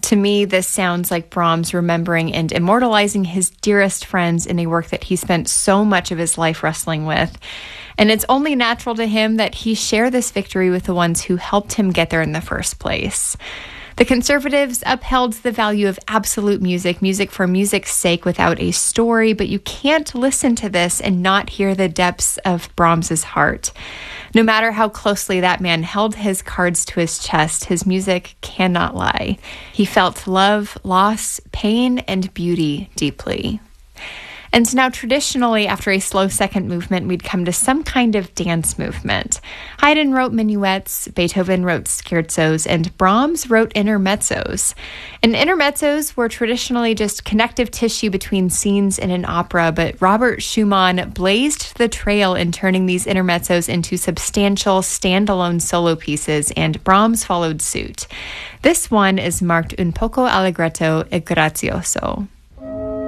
To me, this sounds like Brahms remembering and immortalizing his dearest friends in a work that he spent so much of his life wrestling with. And it's only natural to him that he share this victory with the ones who helped him get there in the first place. The conservatives upheld the value of absolute music for music's sake without a story, but you can't listen to this and not hear the depths of Brahms's heart. No matter how closely that man held his cards to his chest, his music cannot lie. He felt love, loss, pain, and beauty deeply. And now traditionally, after a slow second movement, we'd come to some kind of dance movement. Haydn wrote minuets, Beethoven wrote scherzos, and Brahms wrote intermezzos. And intermezzos were traditionally just connective tissue between scenes in an opera, but Robert Schumann blazed the trail in turning these intermezzos into substantial standalone solo pieces, and Brahms followed suit. This one is marked un poco allegretto e grazioso.